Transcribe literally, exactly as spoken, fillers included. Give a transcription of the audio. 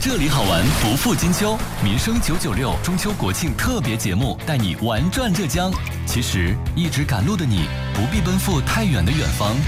这里好玩不负金秋，民生九九六中秋国庆特别节目带你玩转浙江。其实一直赶路的你，不必奔赴太远的远方，